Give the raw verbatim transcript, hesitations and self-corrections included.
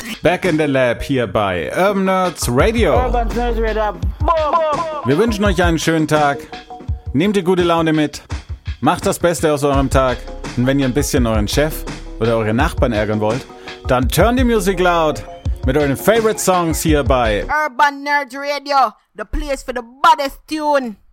Back in the Lab hier bei Urban Nerds Radio. Urban Nerds Radio. Wir wünschen euch einen schönen Tag. Nehmt die gute Laune mit. Macht das Beste aus eurem Tag. Und wenn ihr ein bisschen euren Chef oder eure Nachbarn ärgern wollt, dann turn die Music loud mit euren Favorite Songs hier bei Urban Nerds Radio, the place for the baddest tune.